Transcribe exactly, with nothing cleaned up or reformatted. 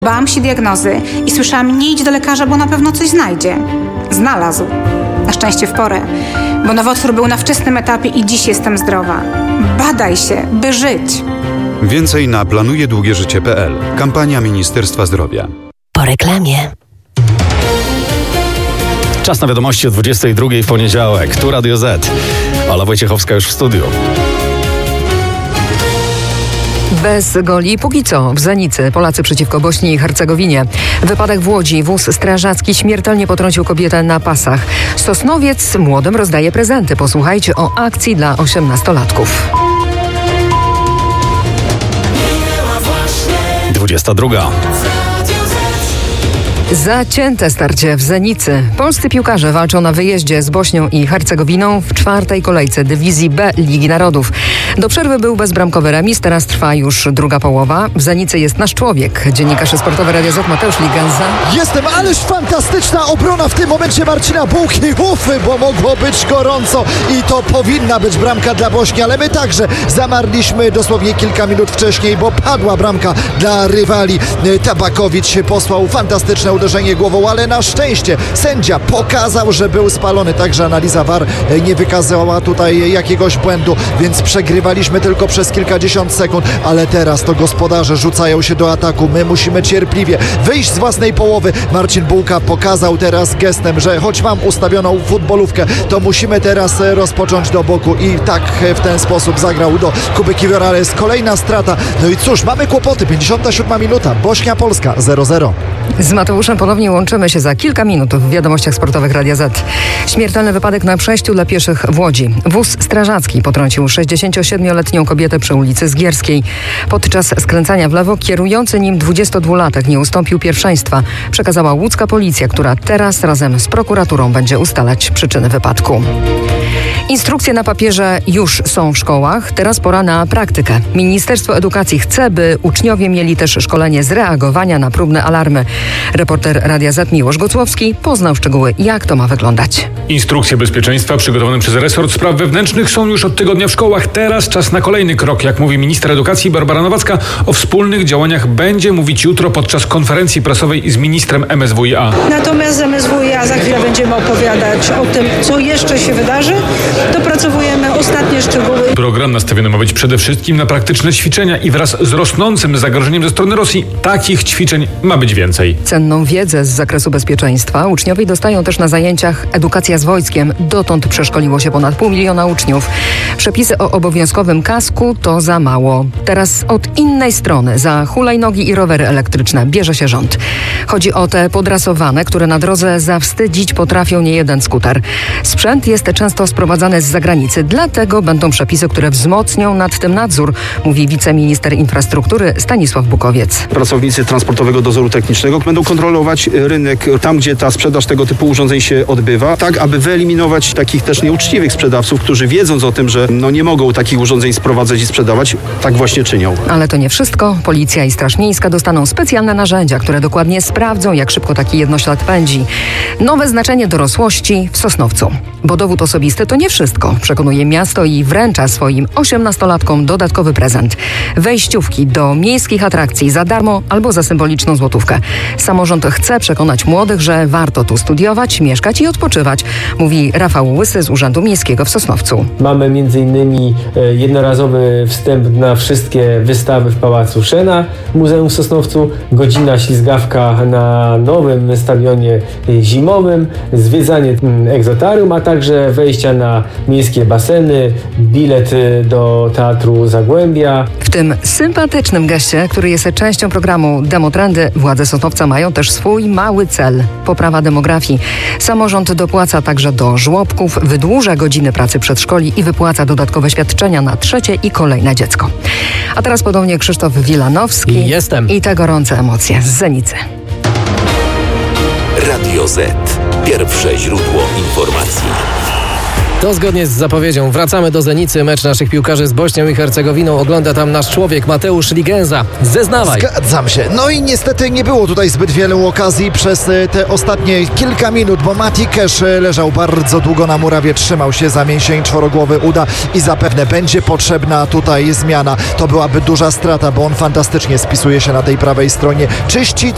Bałam się diagnozy i słyszałam: nie idź do lekarza, bo na pewno coś znajdzie. Znalazł. Na szczęście w porę, bo nowotwór był na wczesnym etapie i dziś jestem zdrowa. Badaj się, by żyć. Więcej na planujedługieżycie kropka p l. Kampania Ministerstwa Zdrowia. Po reklamie. Czas na wiadomości o dwudziestej drugiej w poniedziałek. Tu Radio Z. Ola Wojciechowska już w studiu. Bez goli póki co w Zenicy. Polacy przeciwko Bośni i Hercegowinie. Wypadek w Łodzi. Wóz strażacki śmiertelnie potrącił kobietę na pasach. Sosnowiec młodym rozdaje prezenty. Posłuchajcie o akcji dla osiemnastolatków. dwudziesta druga. Zacięte starcie w Zenicy. Polscy piłkarze walczą na wyjeździe z Bośnią i Hercegowiną w czwartej kolejce dywizji B Ligi Narodów. Do przerwy był bezbramkowy remis, teraz trwa już druga połowa. W Zenicy jest nasz człowiek, dziennikarz sportowy Radia Z Mateusz Ligenza. Jestem, ależ fantastyczna obrona w tym momencie Marcina Bułki. Ufy, bo mogło być gorąco i to powinna być bramka dla Bośni, ale my także zamarliśmy dosłownie kilka minut wcześniej, bo padła bramka dla rywali. Tabakowicz posłał fantastyczne uderzenie głową, ale na szczęście sędzia pokazał, że był spalony, także analiza V A R nie wykazała tutaj jakiegoś błędu, więc przegrywaliśmy tylko przez kilkadziesiąt sekund, ale teraz to gospodarze rzucają się do ataku. My musimy cierpliwie wyjść z własnej połowy. Marcin Bułka pokazał teraz gestem, że choć mam ustawioną futbolówkę, to musimy teraz rozpocząć do boku i tak w ten sposób zagrał do Kuby Kiwiorales. Kolejna strata. No i cóż, mamy kłopoty. pięćdziesiąta siódma minuta. Bośnia-Polska zero zero. Z Mateuszem ponownie łączymy się za kilka minut w wiadomościach sportowych Radia Z. Śmiertelny wypadek na przejściu dla pieszych w Łodzi. Wóz strażacki potrącił sześćdziesięciosiedmioletnią kobietę przy ulicy Zgierskiej. Podczas skręcania w lewo kierujący nim dwudziestodwulatek nie ustąpił pierwszeństwa, przekazała łódzka policja, która teraz razem z prokuraturą będzie ustalać przyczyny wypadku. Instrukcje na papierze już są w szkołach, teraz pora na praktykę. Ministerstwo Edukacji chce, by uczniowie mieli też szkolenie z reagowania na próbne alarmy. Reporter Radia Z Miłosz Gocłowski poznał szczegóły, jak to ma wyglądać. Instrukcje bezpieczeństwa przygotowane przez resort spraw wewnętrznych są już od tygodnia w szkołach. Teraz czas na kolejny krok. Jak mówi minister edukacji Barbara Nowacka, o wspólnych działaniach będzie mówić jutro podczas konferencji prasowej z ministrem M S W i A. Natomiast z M S W i A za chwilę będziemy opowiadać o tym, co jeszcze się wydarzy. Dopracowujemy ostatnie szczegóły. Program nastawiony ma być przede wszystkim na praktyczne ćwiczenia i wraz z rosnącym zagrożeniem ze strony Rosji takich ćwiczeń ma być więcej. Cenną wiedzę z zakresu bezpieczeństwa uczniowie dostają też na zajęciach Edukacja z wojskiem. Dotąd przeszkoliło się ponad pół miliona uczniów. Przepisy o obowiązkowym kasku to za mało. Teraz od innej strony za hulajnogi i rowery elektryczne bierze się rząd. Chodzi o te podrasowane, które na drodze zawstydzić potrafią niejeden skuter. Sprzęt jest często sprowadzany z zagranicy, dlatego będą przepisy, które wzmocnią nad tym nadzór, mówi wiceminister infrastruktury Stanisław Bukowiec. Pracownicy Transportowego Dozoru Technicznego będą kontrolować rynek tam, gdzie ta sprzedaż tego typu urządzeń się odbywa, tak aby wyeliminować takich też nieuczciwych sprzedawców, którzy wiedząc o tym, że no nie mogą takich urządzeń sprowadzać i sprzedawać, tak właśnie czynią. Ale to nie wszystko. Policja i Straż Miejska dostaną specjalne narzędzia, które dokładnie sprawdzą, jak szybko taki jednoślad pędzi. Nowe znaczenie dorosłości w Sosnowcu. Bo dowód osobisty to nie wszystko, przekonuje miasto i wręcza swoim osiemnastolatkom dodatkowy prezent. Wejściówki do miejskich atrakcji za darmo albo za symboliczną złotówkę. Samorząd chce przekonać młodych, że warto tu studiować, mieszkać i odpoczywać, mówi Rafał Łysy z Urzędu Miejskiego w Sosnowcu. Mamy między innymi jednorazowy wstęp na wszystkie wystawy w Pałacu Szena, Muzeum w Sosnowcu, godzina ślizgawka na nowym stadionie zimowym, zwiedzanie egzotarium, a także wejścia na miejskie baseny, bilet do Teatru Zagłębia. W tym sympatycznym geście, który jest częścią programu Demotrendy, władze Sosnowca mają też swój mały cel – poprawa demografii. Samorząd dopłaca także do żłobków, wydłuża godziny pracy przedszkoli i wypłaca dodatkowe świadczenia na trzecie i kolejne dziecko. A teraz podobnie Krzysztof Wilanowski. Jestem. I te gorące emocje z Zenicy. Radio Z. Pierwsze źródło informacji. To zgodnie z zapowiedzią. Wracamy do Zenicy. Mecz naszych piłkarzy z Bośnią i Hercegowiną ogląda tam nasz człowiek Mateusz Ligenza. Zeznawaj. Zgadzam się. No i niestety nie było tutaj zbyt wielu okazji przez te ostatnie kilka minut, bo Mati Kesz leżał bardzo długo na murawie, trzymał się za mięsień czworogłowy uda i zapewne będzie potrzebna tutaj zmiana. To byłaby duża strata, bo on fantastycznie spisuje się na tej prawej stronie. Czyści